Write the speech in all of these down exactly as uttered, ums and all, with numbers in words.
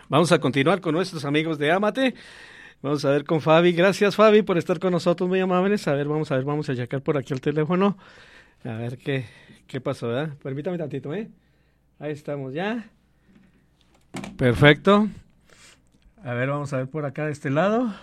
Vamos a continuar con nuestros amigos de Amate. Vamos a ver con Fabi. Gracias, Fabi, por estar con nosotros, muy amables. A ver, vamos a ver, vamos a checar por aquí el teléfono. A ver qué, qué pasó, ¿verdad? Permítame tantito, ¿eh? Ahí estamos ya. Perfecto. A ver, vamos a ver por acá de este lado.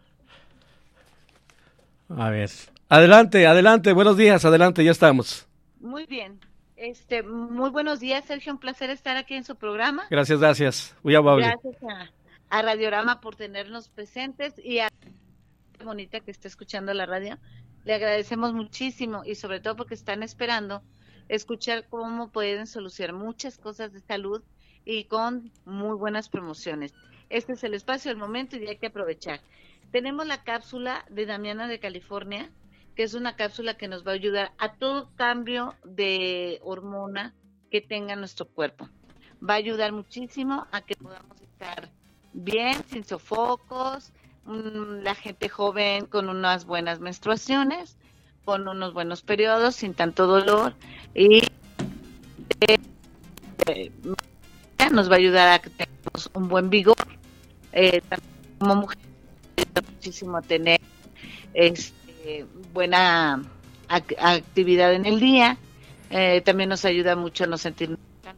A ver. Adelante, adelante, buenos días, adelante, ya estamos. Muy bien. Este, muy buenos días, Sergio, un placer estar aquí en su programa. Gracias, gracias. Muy amable. Gracias a, a Radiorama por tenernos presentes y a la bonita que está escuchando la radio. Le agradecemos muchísimo y sobre todo porque están esperando escuchar cómo pueden solucionar muchas cosas de salud y con muy buenas promociones. Este es el espacio, el momento y hay que aprovechar. Tenemos la cápsula de Damiana de California, que es una cápsula que nos va a ayudar a todo cambio de hormona que tenga nuestro cuerpo. Va a ayudar muchísimo a que podamos estar bien, sin sofocos, mmm, la gente joven con unas buenas menstruaciones, con unos buenos periodos, sin tanto dolor, y eh, eh, nos va a ayudar a que tengamos un buen vigor. Eh, como mujer, ayuda muchísimo a tener este Eh, buena ac- actividad en el día, eh, también nos ayuda mucho a no sentirnos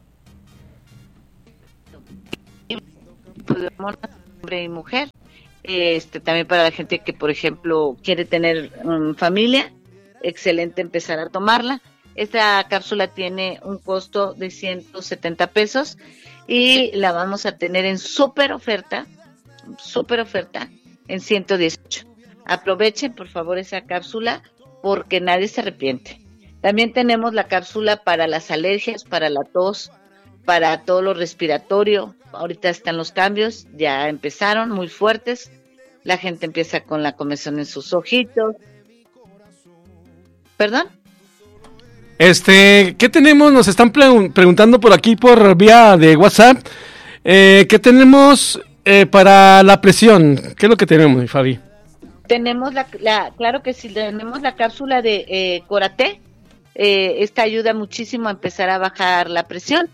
hombre y mujer, este también para la gente que por ejemplo quiere tener um, familia, excelente empezar a tomarla. Esta cápsula tiene un costo de ciento setenta pesos y la vamos a tener en súper oferta, súper oferta en ciento dieciocho. Aprovechen por favor esa cápsula porque nadie se arrepiente. También tenemos la cápsula para las alergias, para la tos, para todo lo respiratorio. Ahorita están los cambios, ya empezaron muy fuertes. La gente empieza con la comezón en sus ojitos. ¿Perdón? Este, ¿qué tenemos? Nos están pre- preguntando por aquí por vía de WhatsApp. Eh, ¿Qué tenemos eh, para la presión? ¿Qué es lo que tenemos, Fabi? Tenemos la, la, claro que sí, tenemos la cápsula de eh, Coraté. Eh, esta ayuda muchísimo a empezar a bajar la presión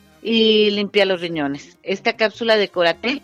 y limpiar los riñones. Esta cápsula de Coraté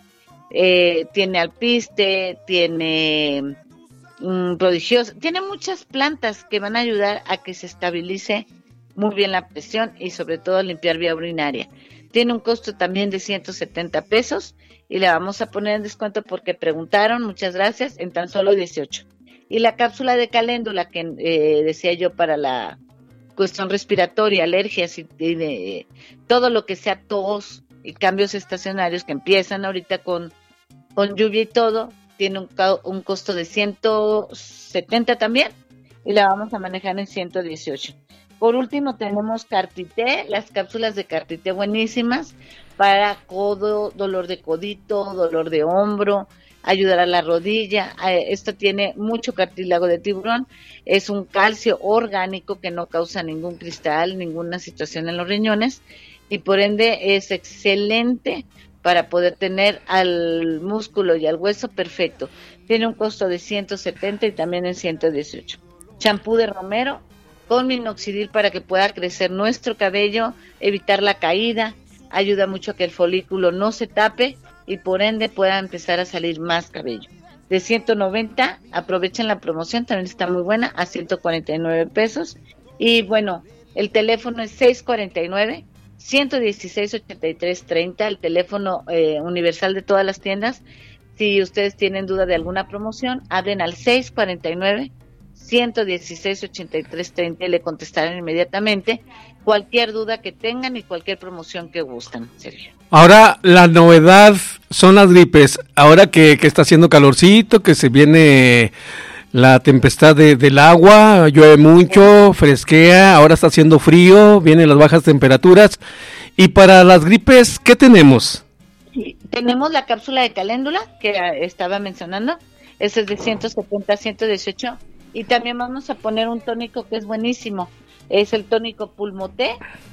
eh, tiene alpiste, tiene um, prodigioso, tiene muchas plantas que van a ayudar a que se estabilice muy bien la presión y sobre todo limpiar vía urinaria. Tiene un costo también de ciento setenta pesos. Y le vamos a poner en descuento porque preguntaron, muchas gracias, en tan solo dieciocho. Y la cápsula de caléndula que eh, decía yo para la cuestión respiratoria, alergias y, y de todo lo que sea tos y cambios estacionarios que empiezan ahorita con, con lluvia y todo, tiene un, un costo de ciento setenta también y la vamos a manejar en ciento dieciocho. Por último tenemos Cartité, las cápsulas de Cartité buenísimas para codo, dolor de codito, dolor de hombro, ayudar a la rodilla. Esto tiene mucho cartílago de tiburón, es un calcio orgánico que no causa ningún cristal, ninguna situación en los riñones y por ende es excelente para poder tener al músculo y al hueso perfecto. Tiene un costo de ciento setenta y también en ciento dieciocho. Champú de romero con minoxidil para que pueda crecer nuestro cabello, evitar la caída, ayuda mucho a que el folículo no se tape y por ende pueda empezar a salir más cabello. De ciento noventa, aprovechen la promoción, también está muy buena, a ciento cuarenta y nueve pesos. Y bueno, el teléfono es seis cuarenta y nueve, ciento dieciséis, ochenta y tres treinta, el teléfono eh, universal de todas las tiendas. Si ustedes tienen duda de alguna promoción, hablen al seis cuarenta y nueve, ciento dieciséis, ochenta y tres treinta y le contestarán inmediatamente cualquier duda que tengan y cualquier promoción que gustan, Sergio. Ahora, la novedad son las gripes. Ahora que, que está haciendo calorcito, que se viene la tempestad de, del agua, llueve mucho, fresquea, ahora está haciendo frío, vienen las bajas temperaturas. Y para las gripes, ¿qué tenemos? Sí, tenemos la cápsula de caléndula que estaba mencionando, ese es de ciento setenta a ciento dieciocho. Y también vamos a poner un tónico que es buenísimo, es el tónico Pulmoté,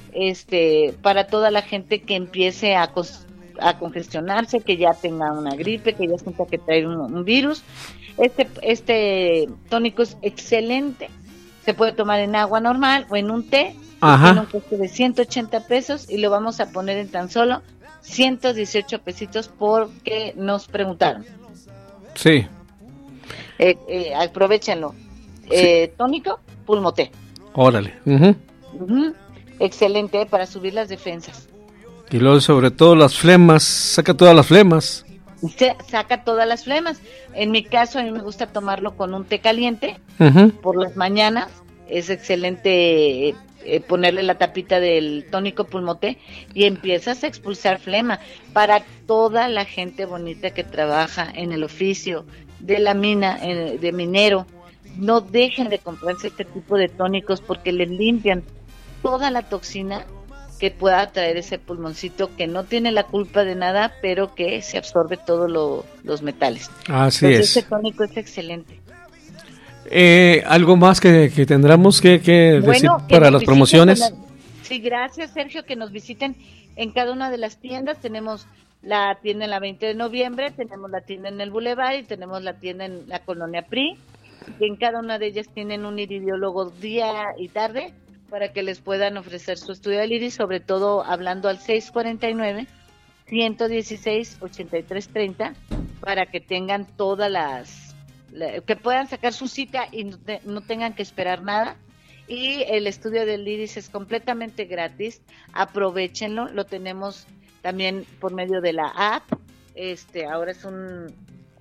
este, para toda la gente que empiece a, cos- a congestionarse, que ya tenga una gripe, que ya sienta que trae un, un virus. Este, este tónico es excelente, se puede tomar en agua normal o en un té, tiene un costo de ciento ochenta pesos y lo vamos a poner en tan solo ciento dieciocho pesitos porque nos preguntaron. Sí. Eh, eh, aprovechenlo. Eh, sí. Tónico, Pulmoté. Órale. Uh-huh. Uh-huh. Excelente, eh, para subir las defensas. Y luego sobre todo las flemas, saca todas las flemas. Se saca todas las flemas. En mi caso, a mí me gusta tomarlo con un té caliente uh-huh. por las mañanas. Es excelente eh, ponerle la tapita del tónico Pulmoté y empiezas a expulsar flema. Para toda la gente bonita que trabaja en el oficio de la mina, eh, de minero, no dejen de comprarse este tipo de tónicos porque les limpian toda la toxina que pueda traer ese pulmoncito que no tiene la culpa de nada, pero que se absorbe todos lo, los metales. Así Entonces, es. Este tónico es excelente. Eh, ¿Algo más que, que tendremos que, que bueno, decir para las promociones? La... Sí, gracias, Sergio, que nos visiten en cada una de las tiendas. Tenemos la tienda en la veinte de noviembre, tenemos la tienda en el Boulevard y tenemos la tienda en la Colonia P R I. Y en cada una de ellas tienen un iridiólogo día y tarde para que les puedan ofrecer su estudio del iris, sobre todo hablando al seis cuarenta y nueve, ciento dieciséis, ochenta y tres treinta, para que tengan todas las, la, que puedan sacar su cita y no, te, no tengan que esperar nada. Y el estudio del iris es completamente gratis, aprovechenlo, lo tenemos también por medio de la app. Este, ahora es un,